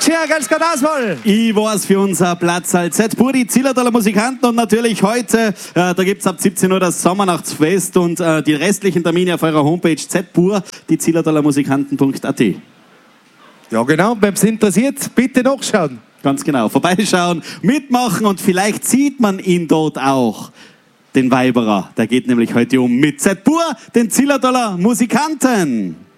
her, ganz gut auswahl. Ich weiß für unser Platz als Z-Pur, die Zillertaler Musikanten und natürlich heute, da gibt es ab 17 Uhr das Sommernachtsfest und die restlichen Termine auf eurer Homepage Z-Pur, die zillertalermusikanten.at. Ja genau, wenn es interessiert, bitte nachschauen. Ganz genau, vorbeischauen, mitmachen und vielleicht sieht man ihn dort auch, den Weiberer. Der geht nämlich heute um mit Z-Pur, den Zillertaler Musikanten.